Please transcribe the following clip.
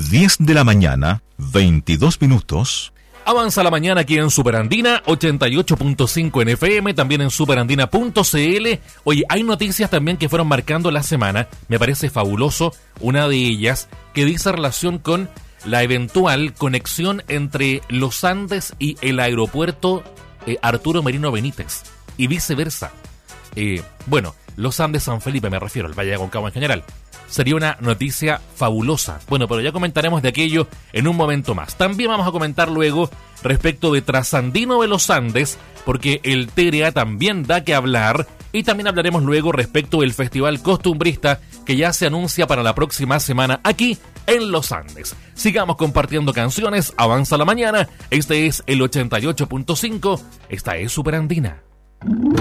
10 de la mañana, 22 minutos. Avanza la mañana aquí en Superandina, 88.5 en FM, también en superandina.cl. Oye, hay noticias también que fueron marcando la semana, me parece fabuloso. Una de ellas que dice relación con la eventual conexión entre los Andes y el aeropuerto Arturo Merino Benítez, y viceversa. Los Andes San Felipe me refiero, el Valle de Aconcagua en general. Sería una noticia fabulosa. Bueno, pero ya comentaremos de aquello en un momento más. También vamos a comentar luego respecto de Trasandino de los Andes, porque el TRA también da que hablar. Y también hablaremos luego respecto del Festival Costumbrista, que ya se anuncia para la próxima semana aquí en Los Andes. Sigamos compartiendo canciones, avanza la mañana. Este es el 88.5, esta es Superandina.